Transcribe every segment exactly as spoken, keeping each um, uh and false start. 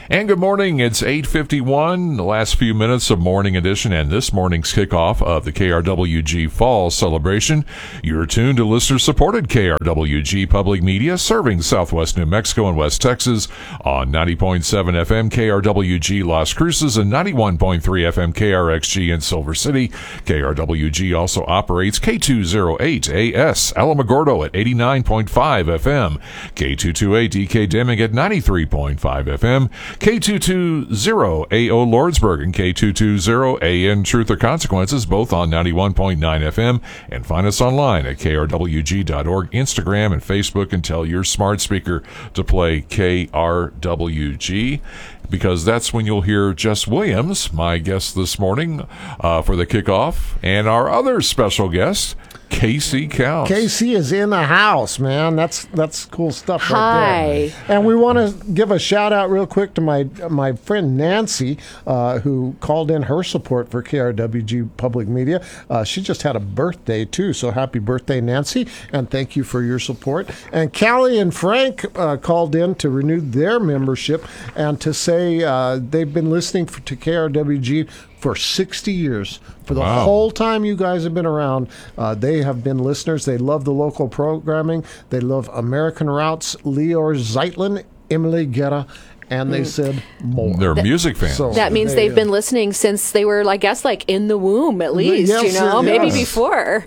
And good morning. It's eight fifty-one, the last few minutes of Morning Edition and this morning's kickoff of the K R W G Fall Celebration. You're tuned to listener-supported K R W G Public Media, serving Southwest New Mexico and West Texas on ninety point seven F M K R W G Las Cruces and ninety-one point three F M K R X G in Silver City. K R W G also operates K two oh eight A S Alamogordo at eighty-nine point five F M, K two twenty-eight D K Deming at ninety-three point five F M, K two twenty A O Lordsburg and K two twenty A N Truth or Consequences, both on ninety-one point nine F M. And find us online at K R W G dot org, Instagram and Facebook, and tell your smart speaker to play K R W G, because that's when you'll hear Jess Williams, my guest this morning, uh, for the kickoff, and our other special guest, K C Counts. K C is in the house, man. That's that's cool stuff. Hi. Right there. And we want to give a shout out real quick to my my friend Nancy, uh, who called in her support for K R W G Public Media. Uh, she just had a birthday too, so happy birthday, Nancy, and thank you for your support. And Callie and Frank uh, called in to renew their membership and to say uh, they've been listening for, to K R W G for sixty years. For the Wow. whole time you guys have been around, uh, they have been listeners. They love the local programming. They love American Routes, Leor Zeitlin, Emily Guerra, and they said more. They're music fans. So- That means They, they've uh, been listening since they were, I guess, like in the womb at least, Yes, you know, maybe yes. before.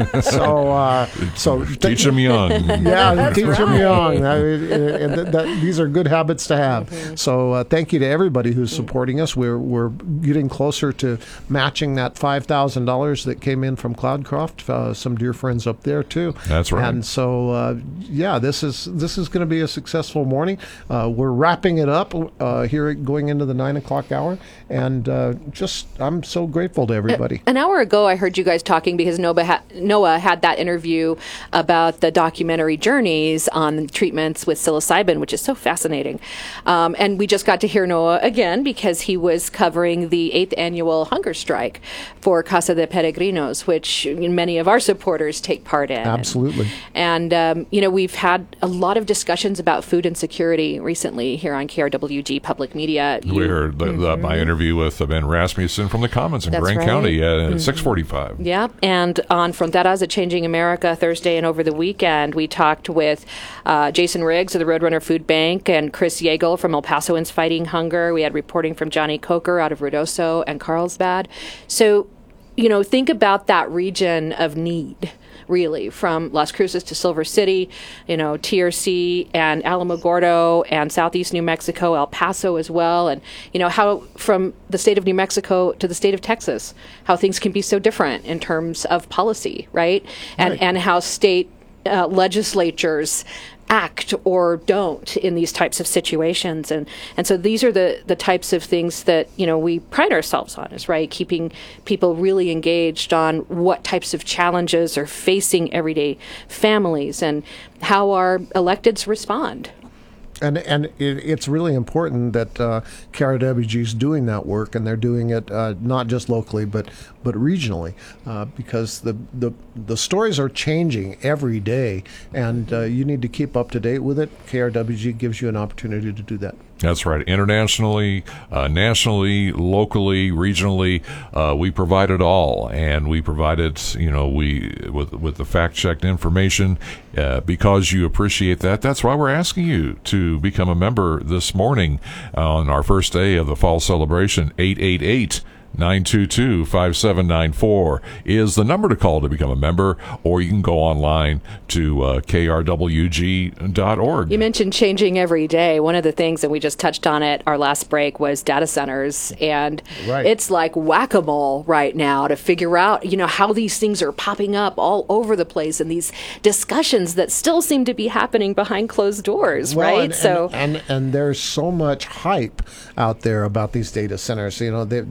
So, uh, so Teach them young. Yeah, teach them right. young. I mean, and th- that, these are good habits to have. Mm-hmm. So uh, thank you to everybody who's supporting us. We're we're getting closer to matching that five thousand dollars that came in from Cloudcroft. Uh, some dear friends up there too. That's right. And so uh, yeah, this is this is going to be a successful morning. Uh, we're wrapping it up uh, here, going into the nine o'clock hour, and uh, just I'm so grateful to everybody. An hour ago, I heard you guys talking because Noah, ha- Noah had that interview about the documentary Journeys on treatments with psilocybin, which is so fascinating. Um, and we just got to hear Noah again because he was covering the eighth annual hunger strike for Casa de Peregrinos, which many of our supporters take part in. Absolutely. And, um, you know, we've had a lot of discussions about food insecurity recently here on K R W G Public Media. We You- heard the, the, my interview with Ben Rasmussen from the Commons in That's Grand right. County at six forty-five. Yeah, and on Fronteras at Changing America Thursday and over the weekend, we talked with uh, Jason Riggs of the Roadrunner Food Bank and Chris Yeagle from El Pasoans Fighting Hunger. We had reporting from Johnny Coker out of Ruidoso and Carlsbad. So, you know, think about that region of need, really, from Las Cruces to Silver City, you know, T R C and Alamogordo and Southeast New Mexico, El Paso as well. And, you know, how from the state of New Mexico to the state of Texas, how things can be so different in terms of policy, right? And, Right. and how state uh, legislatures act or don't in these types of situations. And and so these are the the types of things that, you know, we pride ourselves on, is right, keeping people really engaged on what types of challenges are facing everyday families and how our electeds respond. And and it, it's really important that uh, K R W G is doing that work, and they're doing it uh, not just locally, but but regionally, uh, because the, the the stories are changing every day, and uh, you need to keep up to date with it. K R W G gives you an opportunity to do that. That's right. Internationally, uh, nationally, locally, regionally, uh, we provide it all, and we provide it, you know, we with with the fact-checked information. Uh, because you appreciate that, that's why we're asking you to become a member this morning on our first day of the fall celebration. eight eight eight, nine two two, five seven nine four is the number to call to become a member, or you can go online to uh, K R W G dot org. You mentioned changing every day. One of the things that we just touched on at our last break was data centers, and Right. it's like whack-a-mole right now to figure out, you know, how these things are popping up all over the place, and these discussions that still seem to be happening behind closed doors, Well, right? and, so and, and and there's so much hype out there about these data centers. You know, they, they, they're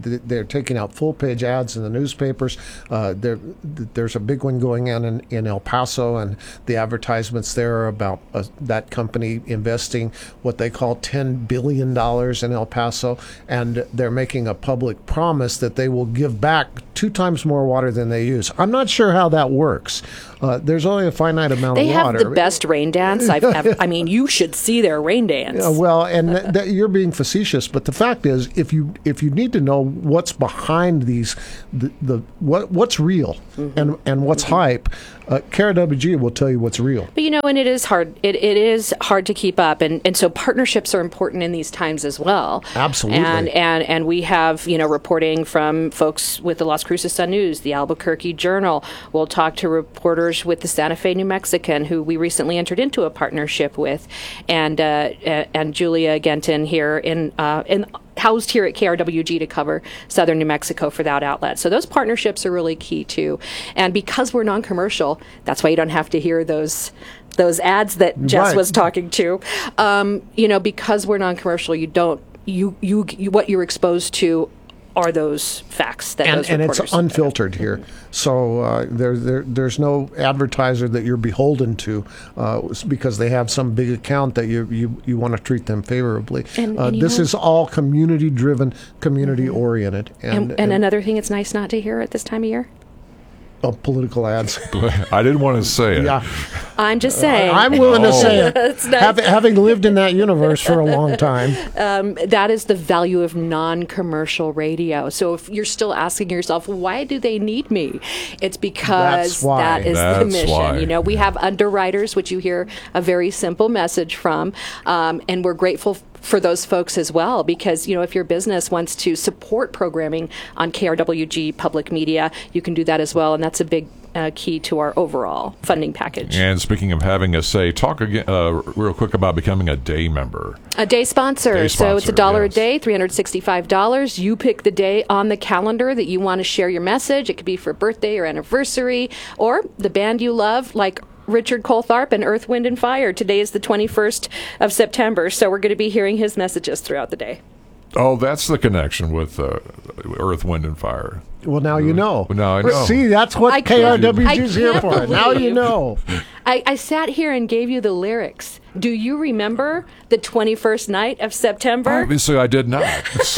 taking out full-page ads in the newspapers. Uh, there, there's a big one going on in, in El Paso, and the advertisements there are about uh, that company investing what they call ten billion dollars in El Paso, and they're making a public promise that they will give back two times more water than they use. I'm not sure how that works. Uh, there's only a finite amount They of have water. the best rain dance I've ever. I mean, you should see their rain dance. Uh, well, and th- th- you're being facetious, but the fact is, if you if you need to know what's behind these, the, the what what's real mm-hmm. and and what's mm-hmm. hype, uh, K R W G will tell you what's real. But you know, and it is hard. It it is hard to keep up, and, and so partnerships are important in these times as well. Absolutely. And and and we have you know reporting from folks with the Las Cruces Sun News, the Albuquerque Journal. We'll talk to reporters with the Santa Fe New Mexican, who we recently entered into a partnership with, and uh, and Julia Genton here in uh, in. housed here at K R W G to cover southern New Mexico for that outlet. So those partnerships are really key too. And because we're non-commercial, that's why you don't have to hear those those ads that Jess right. was talking to. Um, you know, because we're non-commercial, you don't you, you you what you're exposed to are those facts that and, those and reporters it's unfiltered here. So uh, there, there there's no advertiser that you're beholden to uh, because they have some big account that you you, you want to treat them favorably. And, uh, and this know, is all community driven, community mm-hmm. oriented. And, and, and, and another thing it's nice not to hear at this time of year? Uh, political ads. I didn't want to say it. Yeah. I'm just saying. Uh, I'm willing to Oh. say it. It's nice. Having, having lived in that universe for a long time. Um, that is the value of non-commercial radio. So if you're still asking yourself, why do they need me? It's because That's why. that is That's the mission. why. You know, we have underwriters, which you hear a very simple message from, um, and we're grateful for those folks as well, because you know if your business wants to support programming on K R W G Public Media, you can do that as well, and that's a big uh, key to our overall funding package. And speaking of having a say, talk again uh, real quick about becoming a day member. A day sponsor. Day so it's a sponsor, dollar yes. a day, three hundred sixty-five dollars. You pick the day on the calendar that you want to share your message. It could be for birthday or anniversary, or the band you love, like Richard Coltharp and Earth, Wind and Fire. Today is the twenty-first of September, so we're going to be hearing his messages throughout the day. Oh, that's the connection with uh, Earth, Wind, and Fire. Well, now you know. Well, now I know. See, that's I what can't- K R W G is I here can't for. Now you believe- know. I, I sat here and gave you the lyrics. Do you remember the twenty-first night of September? Obviously, I did not.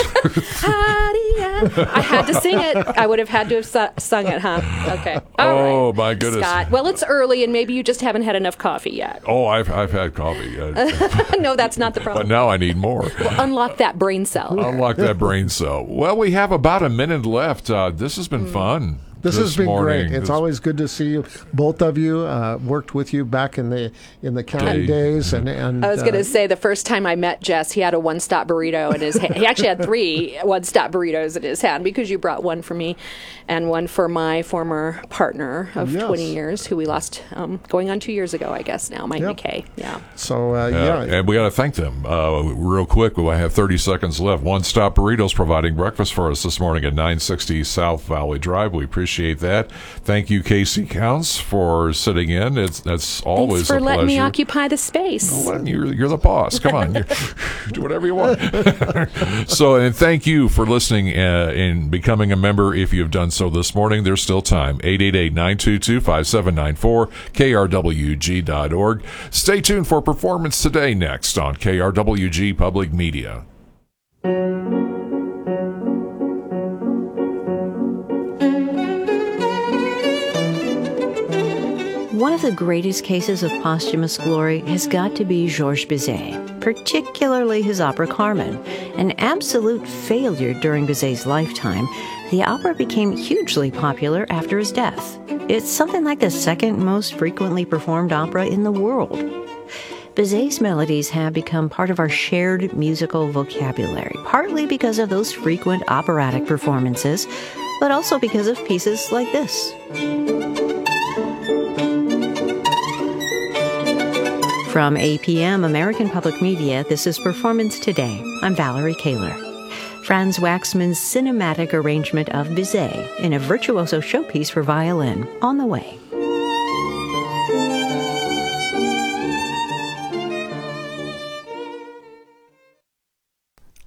I had to sing it. I would have had to have su- sung it, huh? Okay. All Oh, right. my goodness. Scott. Well, it's early, and maybe you just haven't had enough coffee yet. oh, I've I've had coffee, uh, No, that's not the but problem. now I need more. Unlock that brain cell. Unlock that brain cell. Well, we have about a minute left. Uh, this has been fun. This, has been morning. great. It's This- always good to see you. Both of you uh, worked with you back in the in the county Day. days, and and I was going uh, to say the first time I met Jess, he had a one-stop burrito in his hand. He actually had three one-stop burritos in his hand because you brought one for me and one for my former partner of Yes. twenty years, who we lost um, going on two years ago, I guess now, Mike Yep. McKay. Yeah. So uh, Uh, yeah, and we got to thank them uh, real quick. We have thirty seconds left. One Stop Burritos providing breakfast for us this morning at nine sixty South Valley Drive. We appreciate that. Thank you, Casey Counts, for sitting in. It's that's always Thanks for a letting me pleasure. occupy the space. Well, you're, you're the boss. Come on. You're- do whatever you want. So, and thank you for listening uh, and becoming a member if you've done so this morning. There's still time. eight eight eight, nine two two, five seven nine four, K R W G dot org. Stay tuned for Performance Today next on K R W G Public Media. One of the greatest cases of posthumous glory has got to be Georges Bizet, particularly his opera Carmen. An absolute failure during Bizet's lifetime, the opera became hugely popular after his death. It's something like the second most frequently performed opera in the world. Bizet's melodies have become part of our shared musical vocabulary, partly because of those frequent operatic performances, but also because of pieces like this. From A P M American Public Media, this is Performance Today. I'm Valerie Kaler. Franz Waxman's cinematic arrangement of Bizet in a virtuoso showpiece for violin on the way.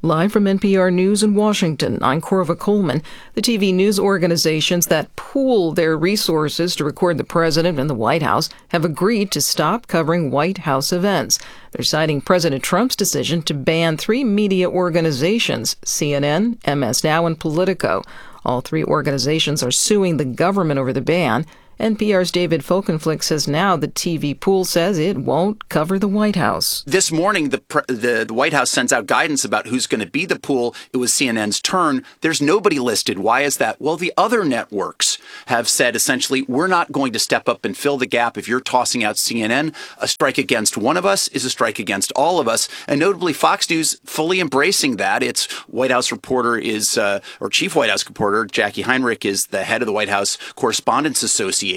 Live from N P R News in Washington, I'm Corva Coleman. The T V news organizations that pool their resources to record the president and the White House have agreed to stop covering White House events. They're citing President Trump's decision to ban three media organizations, C N N, M S Now, and Politico. All three organizations are suing the government over the ban. N P R's David Folkenflik says now the T V pool says it won't cover the White House. This morning, the, the, the White House sends out guidance about who's going to be the pool. It was C N N's turn. There's nobody listed. Why is that? Well, the other networks have said essentially, we're not going to step up and fill the gap. If you're tossing out C N N, a strike against one of us is a strike against all of us. And notably, Fox News fully embracing that. Its White House reporter is, uh, or chief White House reporter, Jackie Heinrich, is the head of the White House Correspondents Association.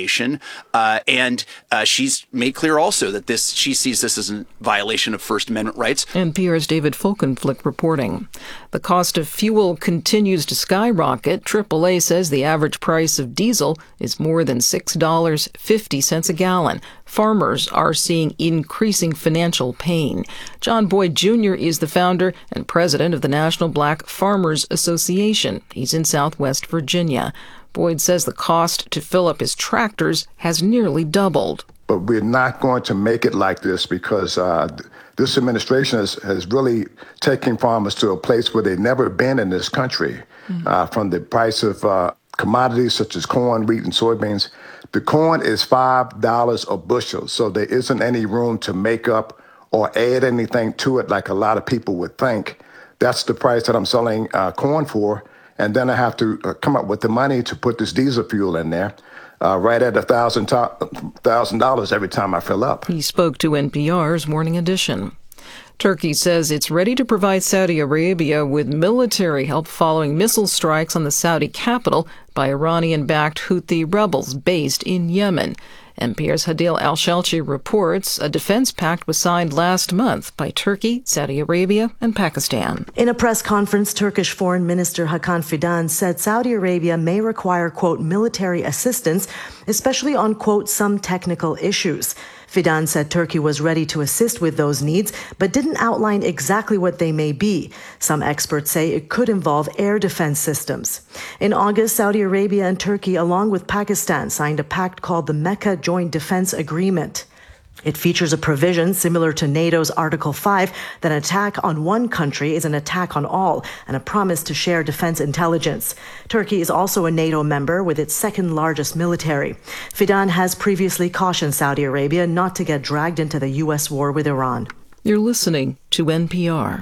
Uh, and uh, she's made clear also that this she sees this as a violation of First Amendment rights. N P R's David Folkenflik reporting. The cost of fuel continues to skyrocket. triple A says the average price of diesel is more than six dollars and fifty cents a gallon. Farmers are seeing increasing financial pain. John Boyd Junior is the founder and president of the National Black Farmers Association. He's in Southwest Virginia. Boyd says the cost to fill up his tractors has nearly doubled. But we're not going to make it like this because uh, this administration has, has really taken farmers to a place where they've never been in this country. Mm-hmm. Uh, from the price of uh, commodities such as corn, wheat, and soybeans. The corn is five dollars a bushel, so there isn't any room to make up or add anything to it like a lot of people would think. That's the price that I'm selling uh, corn for. And then I have to uh, come up with the money to put this diesel fuel in there, uh, right at a thousand thousand dollars every time I fill up. He spoke to N P R's Morning Edition. Turkey says it's ready to provide Saudi Arabia with military help following missile strikes on the Saudi capital by Iranian-backed Houthi rebels based in Yemen. N P R's Hadil Al-Shalchi reports a defense pact was signed last month by Turkey, Saudi Arabia, and Pakistan. In a press conference, Turkish Foreign Minister Hakan Fidan said Saudi Arabia may require, quote, military assistance, especially on, quote, some technical issues. Fidan said Turkey was ready to assist with those needs, but didn't outline exactly what they may be. Some experts say it could involve air defense systems. In August, Saudi Arabia and Turkey, along with Pakistan, signed a pact called the Mecca Joint Defense Agreement. It features a provision similar to NATO's Article five that an attack on one country is an attack on all, and a promise to share defense intelligence. Turkey is also a NATO member with its second largest military. Fidan has previously cautioned Saudi Arabia not to get dragged into the U S war with Iran. You're listening to N P R.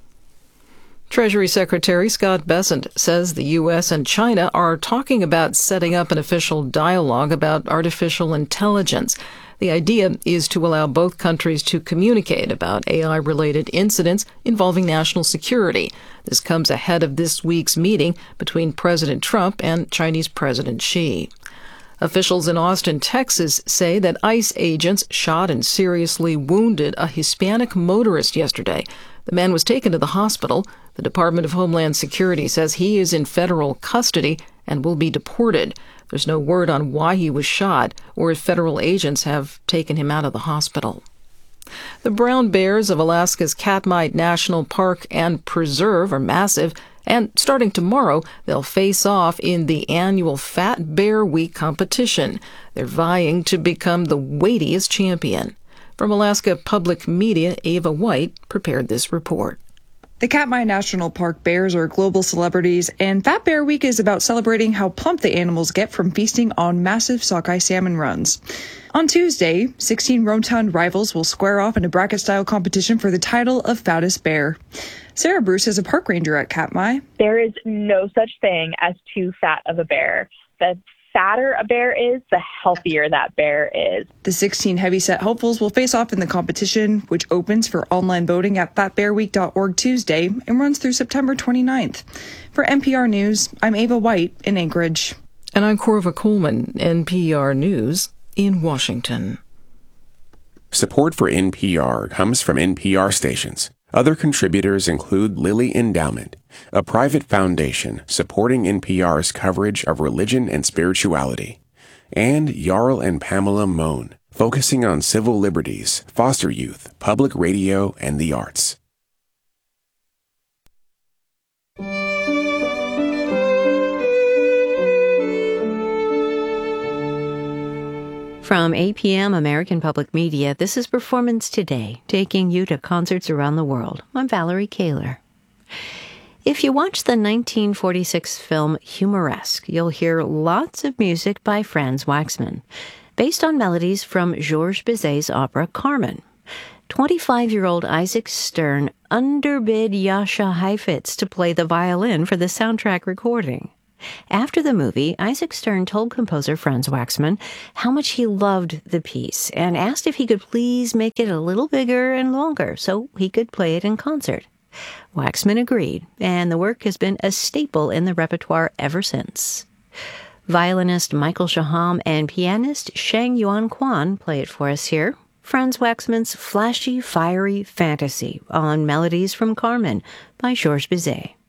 Treasury Secretary Scott Bessent says the U S and China are talking about setting up an official dialogue about artificial intelligence. The idea is to allow both countries to communicate about A I-related incidents involving national security. This comes ahead of this week's meeting between President Trump and Chinese President Xi. Officials in Austin, Texas, say that ICE agents shot and seriously wounded a Hispanic motorist yesterday. The man was taken to the hospital. The Department of Homeland Security says he is in federal custody and will be deported. There's no word on why he was shot or if federal agents have taken him out of the hospital. The brown bears of Alaska's Katmai National Park and Preserve are massive, and starting tomorrow, they'll face off in the annual Fat Bear Week competition. They're vying to become the weightiest champion. From Alaska Public Media, Ava White prepared this report. The Katmai National Park bears are global celebrities, and Fat Bear Week is about celebrating how plump the animals get from feasting on massive sockeye salmon runs. On Tuesday, sixteen rotund rivals will square off in a bracket-style competition for the title of fattest bear. Sarah Bruce is a park ranger at Katmai. There is no such thing as too fat of a bear. The fatter a bear is, the healthier that bear is. The sixteen heavyset hopefuls will face off in the competition, which opens for online voting at fat bear week dot org Tuesday and runs through September twenty-ninth. For N P R News, I'm Ava White in Anchorage. And I'm Corva Coleman, N P R News in Washington. Support for N P R comes from N P R stations. Other contributors include Lilly Endowment, a private foundation supporting N P R's coverage of religion and spirituality, and Jarl and Pamela Mohn, focusing on civil liberties, foster youth, public radio, and the arts. From A P M American Public Media, this is Performance Today, taking you to concerts around the world. I'm Valerie Kaler. If you watch the nineteen forty-six film Humoresque, you'll hear lots of music by Franz Waxman, based on melodies from Georges Bizet's opera Carmen. twenty-five-year-old Isaac Stern underbid Jascha Heifetz to play the violin for the soundtrack recording. After the movie, Isaac Stern told composer Franz Waxman how much he loved the piece and asked if he could please make it a little bigger and longer so he could play it in concert. Waxman agreed, and the work has been a staple in the repertoire ever since. Violinist Michael Shaham and pianist Sheng Yuan Quan play it for us here. Franz Waxman's flashy, fiery fantasy on melodies from Carmen by Georges Bizet.